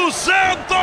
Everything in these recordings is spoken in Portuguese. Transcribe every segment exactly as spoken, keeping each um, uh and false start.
do Santos!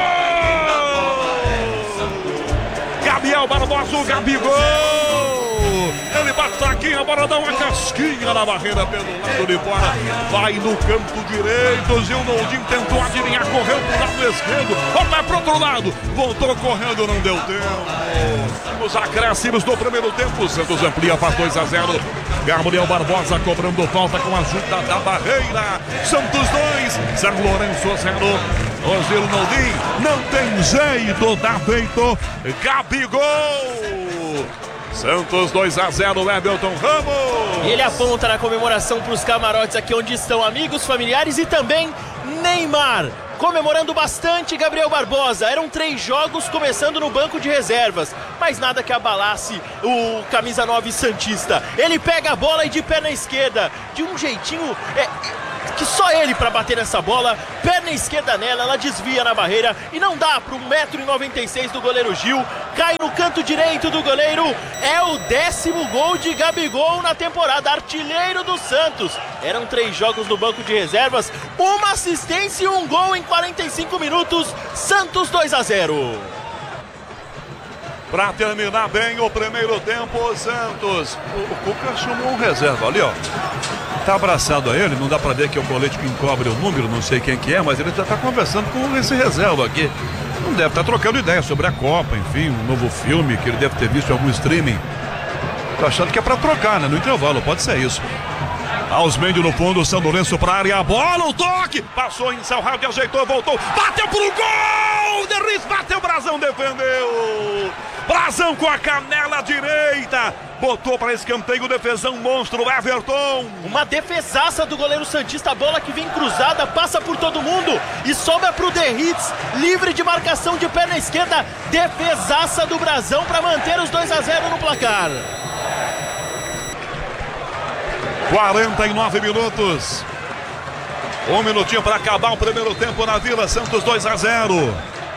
Gabriel Barbosa, o Gabigol! Ele bate fraquinho, a bola dá uma casquinha na barreira pelo lado de fora. Vai no canto direito, Gilnaldinho tentou adivinhar, correu pro lado esquerdo. Opa, pro outro lado, voltou correndo, não deu tempo. Os acréscimos do primeiro tempo, o Santos amplia, faz dois a zero. Gabriel Barbosa cobrando falta com a ajuda da barreira. Santos dois, São Lourenço zero. O Gilnaldinho não tem jeito, dá feito. Gabigol! Santos dois a zero, Everton Ramos. E ele aponta na comemoração para os camarotes aqui onde estão amigos, familiares e também Neymar. Comemorando bastante Gabriel Barbosa. Eram três jogos começando no banco de reservas, mas nada que abalasse o camisa nove santista. Ele pega a bola e de perna esquerda, de um jeitinho... É... que só ele para bater nessa bola, perna esquerda nela, ela desvia na barreira e não dá para um metro e noventa e seis do goleiro Gil, cai no canto direito do goleiro, é o décimo gol de Gabigol na temporada, artilheiro do Santos. Eram três jogos no banco de reservas, uma assistência e um gol em quarenta e cinco minutos, Santos dois a zero. Para terminar bem o primeiro tempo, o Santos, o, o Cuca chamou um reserva ali, ó. Tá abraçado a ele, não dá pra ver que é o colete que encobre o número, não sei quem que é, mas ele já tá conversando com esse reserva aqui. Não deve estar tá trocando ideia sobre a Copa, enfim, um novo filme que ele deve ter visto em algum streaming. Tô achando que é pra trocar, né? No intervalo, pode ser isso. Ausmendi no fundo, São Lourenço pra área, a bola, o toque! Passou em Salrado, ajeitou, voltou, bateu pro gol! Derris bateu, Brazão defendeu! Brazão com a canela direita! Botou para escanteio, defesão monstro, Everton. Uma defesaça do goleiro santista, a bola que vem cruzada, passa por todo mundo e sobra para o Derritz, livre de marcação de perna esquerda. Defesaça do Brazão para manter os dois a zero no placar. quarenta e nove minutos. Um minutinho para acabar o primeiro tempo na Vila. Santos dois a zero.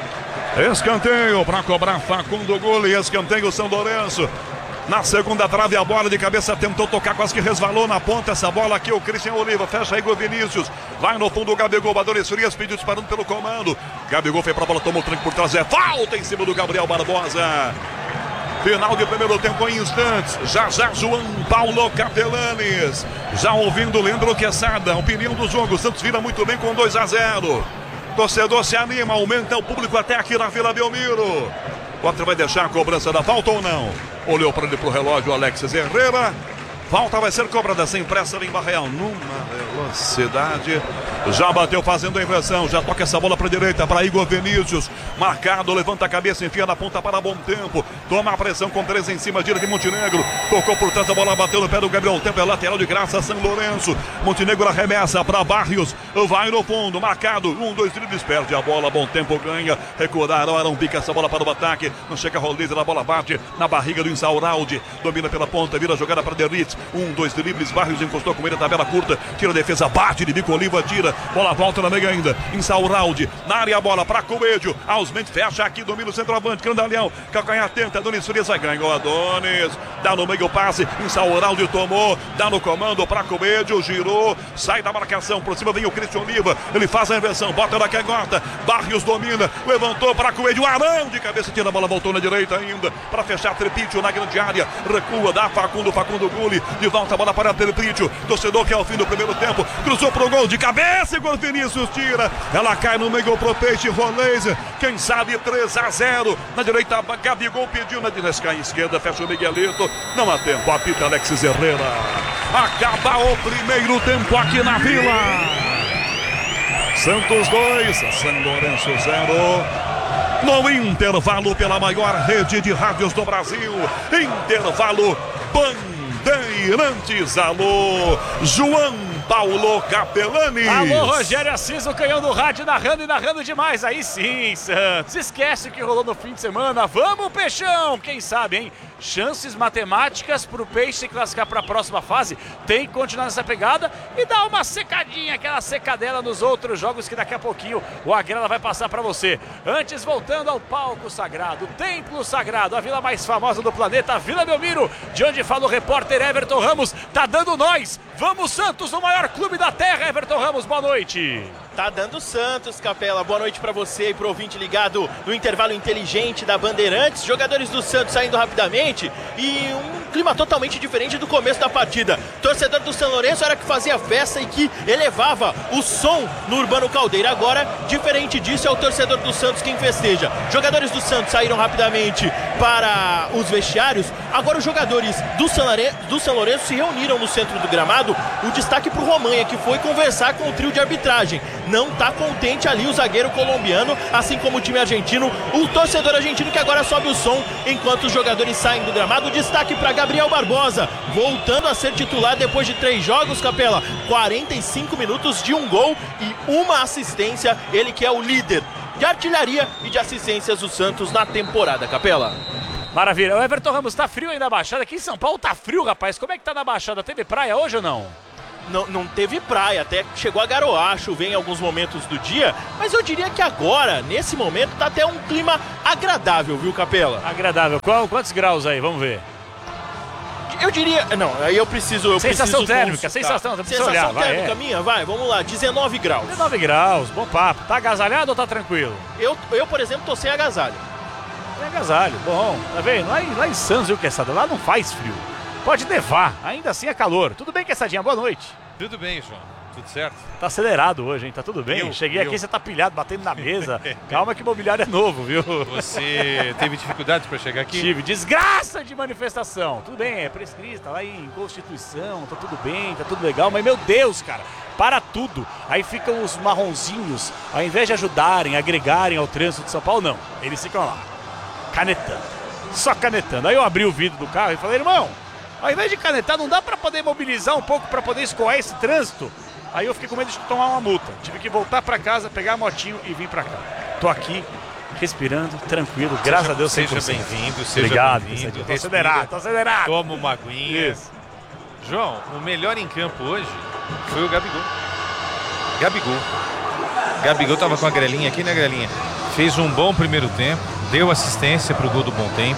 Escanteio para cobrar Facundo Gulli. Escanteio São Lourenço. Na segunda trave, a bola de cabeça tentou tocar, quase que resvalou na ponta. Essa bola aqui, o Christian Oliva, fecha aí Igor Vinícius. Vai no fundo o Gabigol, Badores Frias pediu disparando pelo comando. Gabigol foi pra bola, tomou o tranco por trás. É falta em cima do Gabriel Barbosa. Final de primeiro tempo em instantes. Já já João Paulo Capelanes. Já ouvindo Leandro Quesada, opinião do jogo. Santos vira muito bem com dois a zero. Torcedor se anima, aumenta o público até aqui na Vila Belmiro. Potter vai deixar a cobrança da falta ou não? Olhou para ele pro relógio o Alexis Herrera. Falta vai ser cobrada sem pressa em Barreal. Numa velocidade. Já bateu fazendo a inversão. Já toca essa bola para a direita para Igor Vinícius. Marcado, levanta a cabeça, enfia na ponta para bom tempo. Toma a pressão com três em cima, direita de Montenegro. Tocou por trás, a bola bateu no pé do Gabriel. O tempo é lateral de graça, São Lourenço. Montenegro arremessa para Barrios. Vai no fundo, marcado. Um, dois dribles, perde a bola. Bom tempo ganha. Recuraram, Arão pica essa bola para o ataque. Não chega a Roleza, a bola bate na barriga do Insaurralde. Domina pela ponta, vira a jogada para Derritz. Um, dois dribles, Barrios encostou com ele, tabela curta, tira a defesa, bate de bico, Oliva tira, bola volta na meia ainda, Insaurralde, na área a bola para Coelho, Ausmendi fecha aqui, domina o centroavante, Grandalhão, calcanhar tenta, Adonis Frias vai ganhar, Adonis, dá no meio o passe, Insaurralde tomou, dá no comando para Coelho, girou, sai da marcação, por cima vem o Christian Oliva, ele faz a inversão, bota na canhota, Barrios domina, levantou para Coelho, Arão de cabeça, tira a bola, voltou na direita ainda, para fechar Trepítio na grande área, recua, dá Facundo, Facundo Gulli, de volta a bola para Trepítio, torcedor que é o fim do primeiro tempo, cruzou pro gol de cabeça, Igor Vinícius tira, ela cai no meio pro Peixe, Roleza, quem sabe três a zero, na direita Gabigol pediu, na direita esquerda, fecha o Miguelito, não há tempo, apita Alexis Herrera, acaba o primeiro tempo aqui na Vila. Santos dois, São Lourenço zero. No intervalo pela maior rede de rádios do Brasil, intervalo Bandeirantes, alô, João Paulo Capelanes. Alô, Rogério Assis, o canhão do rádio, narrando e narrando demais. Aí sim, Santos, esquece o que rolou no fim de semana. Vamos, Peixão, quem sabe, hein? Chances matemáticas para o Peixe se classificar para a próxima fase. Tem que continuar nessa pegada e dar uma secadinha, aquela secadela nos outros jogos que daqui a pouquinho o Agrela vai passar para você. Antes, voltando ao palco sagrado, Templo Sagrado, a vila mais famosa do planeta, a Vila Belmiro, de onde fala o repórter Everton Ramos. Tá dando nós. Vamos Santos, o maior clube da terra. Everton Ramos, boa noite. Tá dando Santos, Capela. Boa noite pra você e pro ouvinte ligado no intervalo inteligente da Bandeirantes. Jogadores do Santos saindo rapidamente e um clima totalmente diferente do começo da partida. Torcedor do São Lourenço era que fazia festa e que elevava o som no Urbano Caldeira. Agora, diferente disso, é o torcedor do Santos quem festeja. Jogadores do Santos saíram rapidamente para os vestiários. Agora os jogadores do São Lourenço, do São Lourenço se reuniram no centro do gramado. O destaque pro Romanha, que foi conversar com o trio de arbitragem. Não está contente ali o zagueiro colombiano, assim como o time argentino, o torcedor argentino que agora sobe o som enquanto os jogadores saem do gramado. Destaque para Gabriel Barbosa, voltando a ser titular depois de três jogos, Capela, quarenta e cinco minutos de um gol e uma assistência, ele que é o líder de artilharia e de assistências do Santos na temporada, Capela. Maravilha, o Everton Ramos, tá frio aí na Baixada, aqui em São Paulo tá frio, rapaz, como é que tá na Baixada, teve praia hoje ou não? Não, não teve praia, até chegou a garoar, chover em alguns momentos do dia, mas eu diria que agora, nesse momento, tá até um clima agradável, viu, Capela? Agradável. Qual, quantos graus aí? Vamos ver. Eu diria... Não, aí eu preciso... Eu sensação preciso térmica, consultar. sensação, sensação olhar, térmica vai, é. minha, vai, vamos lá, dezenove graus. dezenove graus, bom papo. Tá agasalhado ou tá tranquilo? Eu, eu por exemplo, tô sem agasalho. Tem agasalho, bom, tá vendo? Lá em, lá em Santos, viu, Quesada? Lá não faz frio. Pode nevar, ainda assim é calor. Tudo bem, Quessadinha? Boa noite. Tudo bem, João. Tudo certo? Tá acelerado hoje, hein? Tá tudo bem? Eu, Cheguei eu. aqui, você tá pilhado, batendo na mesa. Calma que o mobiliário é novo, viu? Você teve dificuldades para chegar aqui? Tive. Desgraça de manifestação. Tudo bem, é prescrito, tá lá em Constituição, tá tudo bem, tá tudo legal. Mas, meu Deus, cara, para tudo. Aí ficam os marronzinhos, ao invés de ajudarem, agregarem ao trânsito de São Paulo, não. Eles ficam lá, canetando. Só canetando. Aí eu abri o vidro do carro e falei, irmão, ao invés de canetar, não dá pra poder mobilizar um pouco pra poder escoar esse trânsito? Aí eu fiquei com medo de tomar uma multa. Tive que voltar pra casa, pegar a motinho e vir pra cá. Tô aqui, respirando, tranquilo, graças a Deus. Seja bem-vindo, seja Obrigado, bem-vindo. tô acelerado, tô acelerado. Toma uma aguinha. Isso. João, o melhor em campo hoje foi o Gabigol. Gabigol. Gabigol tava com a Grelinha aqui, né, Grelinha? Fez um bom primeiro tempo, deu assistência pro gol do Bom Tempo.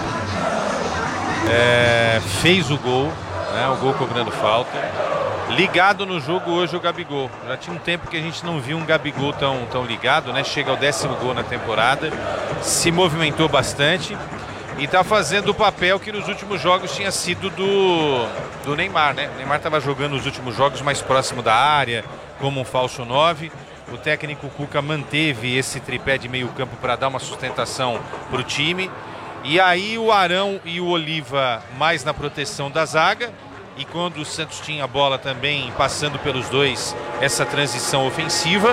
É, fez o gol, né, o gol cobrando falta. Ligado no jogo hoje o Gabigol. Já tinha um tempo que a gente não viu um Gabigol tão, tão ligado, né? Chega ao décimo gol na temporada. Se movimentou bastante e está fazendo o papel que nos últimos jogos tinha sido do, do Neymar, né? O Neymar estava jogando os últimos jogos mais próximo da área, como um falso nove. O técnico Cuca manteve esse tripé de meio campo para dar uma sustentação para o time. E aí o Arão e o Oliva mais na proteção da zaga. E quando o Santos tinha a bola também, passando pelos dois, essa transição ofensiva.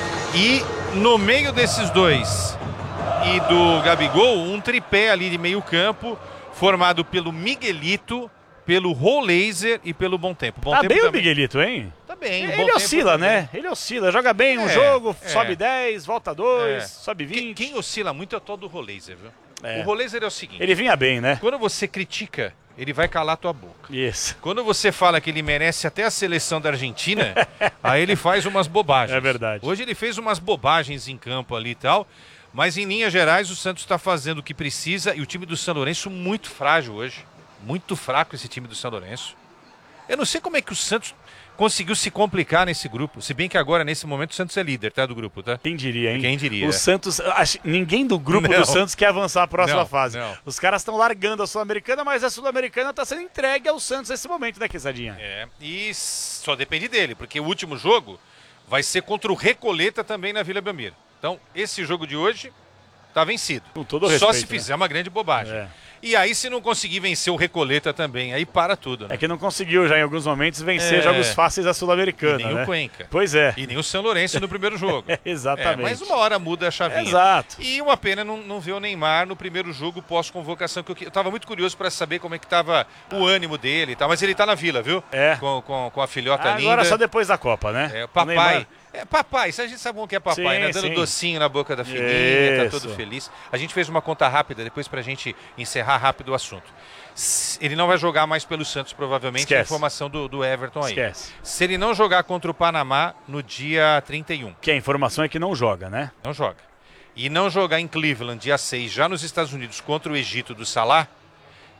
E no meio desses dois e do Gabigol, um tripé ali de meio campo, formado pelo Miguelito, pelo Roleiser e pelo Bom Tempo. Bom Tá Tempo bem o também... Miguelito, hein? Tá bem. Ele, Bom ele Tempo oscila, também. né? Ele oscila, joga bem um É, jogo, é. sobe dez, volta dois, É. sobe vinte. Quem, quem oscila muito é o tal do Roleiser, viu? É. O Roleiser é o seguinte... Ele vinha bem, né? Quando você critica, ele vai calar tua boca. Isso. Quando você fala que ele merece até a seleção da Argentina, aí ele faz umas bobagens. É verdade. Hoje ele fez umas bobagens em campo ali e tal, mas em linhas gerais o Santos está fazendo o que precisa e o time do São Lourenço muito frágil hoje. Muito fraco esse time do São Lourenço. Eu não sei como é que o Santos conseguiu se complicar nesse grupo, se bem que agora, nesse momento, o Santos é líder, tá, do grupo, tá? Quem diria, hein? Quem diria. O Santos, acho, ninguém do grupo Não. do Santos quer avançar a próxima Não, fase. não. Os caras estão largando a Sul-Americana, mas a Sul-Americana está sendo entregue ao Santos nesse momento, né, Quesadinha? É, e só depende dele, porque o último jogo vai ser contra o Recoleta também na Vila Belmiro. Então, esse jogo de hoje tá vencido. Com todo o Só respeito, se fizer uma grande bobagem. É. E aí, se não conseguir vencer o Recoleta também, aí para tudo, né? É que não conseguiu já em alguns momentos vencer É. jogos fáceis da Sul-Americana, E nem né? o Cuenca. Pois é. E nem o São Lourenço no primeiro jogo. É, exatamente. É, mas uma hora muda a chavinha. Exato. E uma pena não, não ver o Neymar no primeiro jogo pós-convocação, que eu, eu tava muito curioso para saber como é que tava o ânimo dele e tal, mas ele tá na Vila, viu? É. Com, com, com a filhota linda. Agora só depois da Copa, né? É, O papai. Neymar- É, papai, isso a gente sabe o que é papai, Sim, né? Dando sim. docinho na boca da filhinha, tá Isso. todo feliz. A gente fez uma conta rápida depois pra gente encerrar rápido o assunto. S- Ele não vai jogar mais pelo Santos, provavelmente, Esquece. a informação do, do Everton aí. Esquece. Se ele não jogar contra o Panamá no dia trinta e um, Que a informação é que não joga, né? não joga. E não jogar em Cleveland, dia seis, já nos Estados Unidos, contra o Egito do Salah,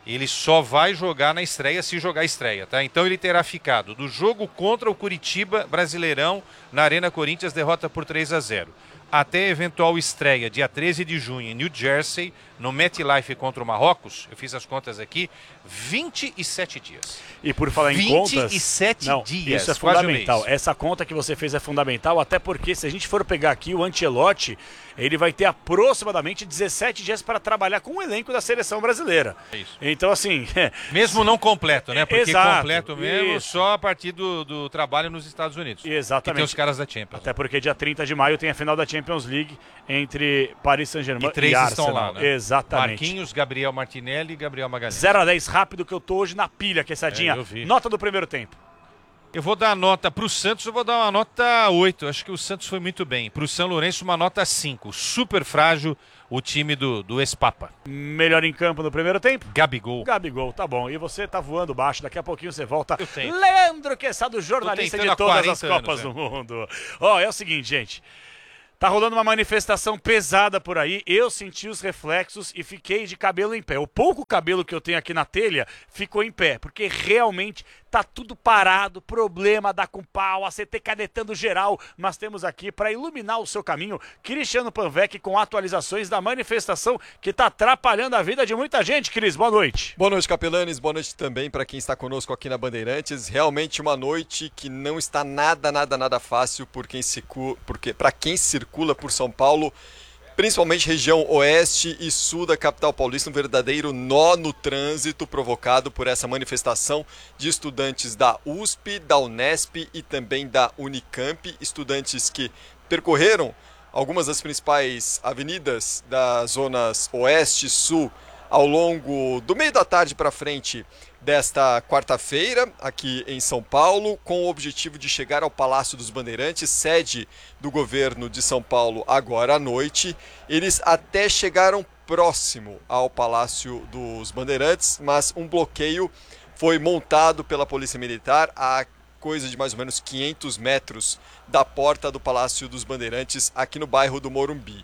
ele só vai jogar na estreia se jogar a estreia, tá? Então ele terá ficado do jogo contra o Curitiba Brasileirão na Arena Corinthians, derrota por três a zero. Até eventual estreia, dia treze de junho, em New Jersey, no MetLife contra o Marrocos, eu fiz as contas aqui, vinte e sete dias. E por falar em contas... vinte e sete não, dias, isso é quase um fundamental. mês. Essa conta que você fez é fundamental, até porque se a gente for pegar aqui o Ancelotti, ele vai ter aproximadamente dezessete dias para trabalhar com o elenco da seleção brasileira. É isso. Então, assim... Mesmo não completo, né? Porque Exato, completo mesmo isso. só a partir do, do trabalho nos Estados Unidos. Exatamente. Que tem os caras da Champions. Até porque dia trinta de maio tem a final da Champions League entre Paris Saint-Germain E três e estão Arsenal. lá, né? Exatamente. Marquinhos, Gabriel Martinelli e Gabriel Magalhães. zero a dez rápido que eu tô hoje na pilha, Quessadinha. É, eu vi. Nota do primeiro tempo. Eu vou dar a nota para o Santos, eu vou dar uma nota oito. Acho que o Santos foi muito bem. Para o São Lourenço, uma nota cinco. Super frágil o time do, do ex-Papa. Melhor em campo no primeiro tempo? Gabigol. Gabigol, tá bom. E você tá voando baixo, daqui a pouquinho você volta. Eu tenho. Leandro Quesada, jornalista Tô de tentando há todas as quarenta Copas anos, do Mundo. Ó, é o seguinte, gente. Tá rolando uma manifestação pesada por aí, eu senti os reflexos e fiquei de cabelo em pé. O pouco cabelo que eu tenho aqui na telha ficou em pé, porque realmente tá tudo parado, problema da com pau, a C T cadetando geral. Nós temos aqui para iluminar o seu caminho, Cristiano Panvec com atualizações da manifestação que tá atrapalhando a vida de muita gente. Cris, boa noite. Boa noite, capelanes, boa noite também para quem está conosco aqui na Bandeirantes. Realmente uma noite que não está nada, nada, nada fácil por quem circula, porque para quem circula circula por São Paulo, principalmente região oeste e sul da capital paulista, um verdadeiro nó no trânsito provocado por essa manifestação de estudantes da U S P, da Unesp e também da Unicamp, estudantes que percorreram algumas das principais avenidas das zonas oeste e sul ao longo do meio da tarde para frente desta quarta-feira, aqui em São Paulo, com o objetivo de chegar ao Palácio dos Bandeirantes, sede do governo de São Paulo, agora à noite. Eles até chegaram próximo ao Palácio dos Bandeirantes, mas um bloqueio foi montado pela Polícia Militar a coisa de mais ou menos quinhentos metros da porta do Palácio dos Bandeirantes, aqui no bairro do Morumbi.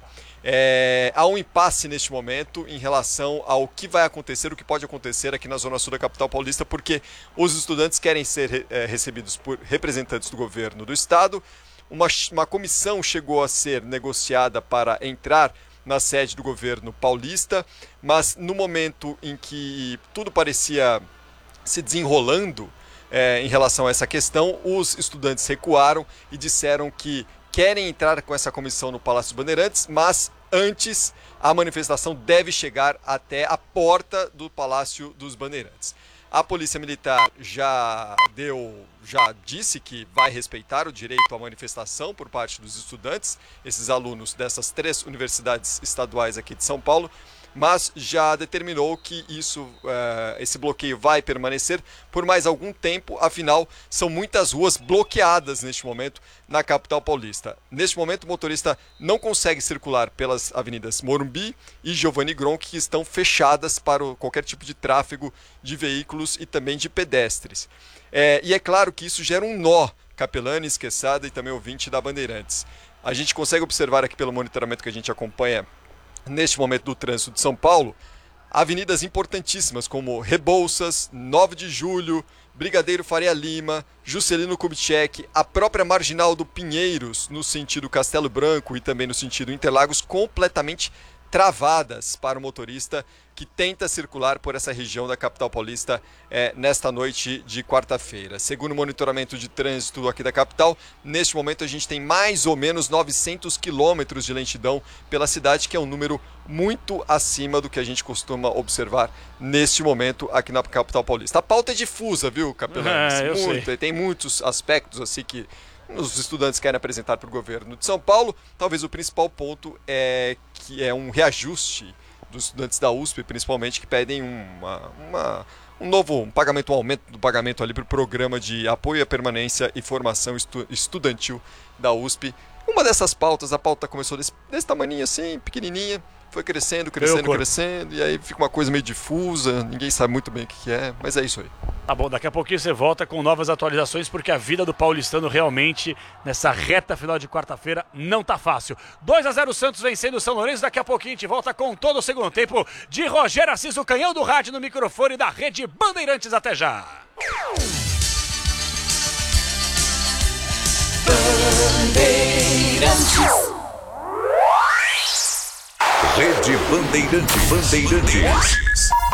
É, há um impasse neste momento em relação ao que vai acontecer, o que pode acontecer aqui na zona sul da capital paulista, porque os estudantes querem ser é, recebidos por representantes do governo do estado. Uma, uma comissão chegou a ser negociada para entrar na sede do governo paulista, mas no momento em que tudo parecia se desenrolando é, em relação a essa questão, os estudantes recuaram e disseram que querem entrar com essa comissão no Palácio dos Bandeirantes, mas antes a manifestação deve chegar até a porta do Palácio dos Bandeirantes. A Polícia Militar já deu, já disse que vai respeitar o direito à manifestação por parte dos estudantes, esses alunos dessas três universidades estaduais aqui de São Paulo, mas já determinou que isso, uh, esse bloqueio vai permanecer por mais algum tempo, afinal são muitas ruas bloqueadas neste momento na capital paulista. Neste momento o motorista não consegue circular pelas avenidas Morumbi e Giovanni Gronchi, que estão fechadas para o, qualquer tipo de tráfego de veículos e também de pedestres. É, e é claro que isso gera um nó, capelanes, Quesada e também ouvinte da Bandeirantes. A gente consegue observar aqui pelo monitoramento que a gente acompanha neste momento do trânsito de São Paulo, avenidas importantíssimas como Rebouças, nove de julho, Brigadeiro Faria Lima, Juscelino Kubitschek, a própria Marginal do Pinheiros, no sentido Castelo Branco e também no sentido Interlagos, completamente travadas para o motorista que tenta circular por essa região da capital paulista é, nesta noite de quarta-feira. Segundo o monitoramento de trânsito aqui da capital, neste momento a gente tem mais ou menos novecentos quilômetros de lentidão pela cidade, que é um número muito acima do que a gente costuma observar neste momento aqui na capital paulista. A pauta é difusa, viu, capelanes? É, eu Muito, sei. tem muitos aspectos assim que os estudantes querem apresentar para o governo de São Paulo. Talvez o principal ponto é que é um reajuste dos estudantes da U S P, principalmente, que pedem uma, uma, um novo um pagamento, um aumento do pagamento ali para o programa de apoio à permanência e formação estu, estudantil da U S P. Uma dessas pautas, a pauta começou desse, desse tamanho assim, pequenininha, foi crescendo, crescendo, crescendo, e aí fica uma coisa meio difusa, ninguém sabe muito bem o que é, mas é isso aí. Tá bom, daqui a pouquinho você volta com novas atualizações, porque a vida do paulistano realmente, nessa reta final de quarta-feira, não tá fácil. dois a zero Santos vencendo o São Lourenço, daqui a pouquinho a gente volta com todo o segundo tempo de Rogério Assis, o canhão do rádio no microfone da Rede Bandeirantes. Até já! Bandeirantes. Rede Bandeirantes. Bandeirantes.